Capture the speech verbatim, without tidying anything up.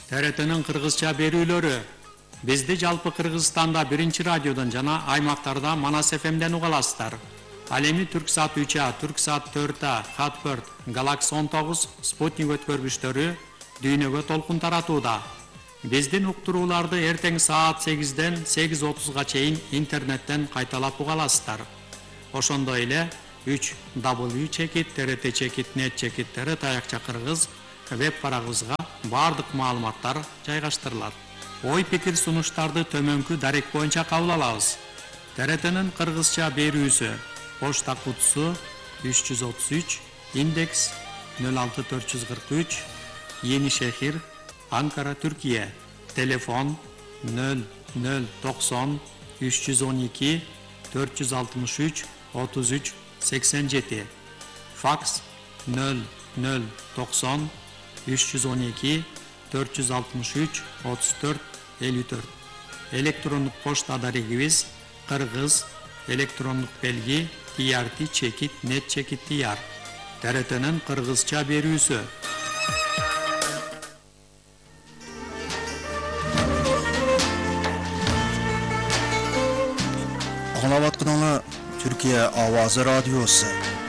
Т Р Т'нин кыргызча берүүлөрү. Бизди жалпы Кыргызстанда биринчи радиодон жана аймактарда Манас эф эмден уга аласыздар. Ал эми Түрксат үч А, Түрксат төрт А, Хатберт, Галакс он тогуз, Спутник өткөргүчтөрү дүйнөгө толкун таратууда. Биздин уктурууларды эртең саат сегизден сегиз отузга чейин интернеттен кайталап уга аласыздар. Ошондой эле үч W чекит, Т Р Т чекит, нет чекит, Т Р Т аякча кыргыз веб барагыбызга бардык маалыматтар жайгаштырылат. Ой пикир сунуштарды төмөнкү дарек боюнча кабыл алабыз. Т Р Т'нин кыргызча берүүсү почта кутусу үч жүз отуз үч, индекс нөл алты төрт жүз кырк үч, Yeni Şehir, Ankara, Türkiye. Telefon nol nol doksan üç yüz on iki dört yüz altmış üç otuz üç seksen yedi. Fax nol nol doksan üç yüz on iki dört yüz altmış üç otuz dört elli dört. Elektronik posta adresimiz Kırgız elektronik belgi T R T çekit net çekit diyar. T R T'nin Kırgızça berүүsü. Аңлап атканыңа Түркия авазы радиосы.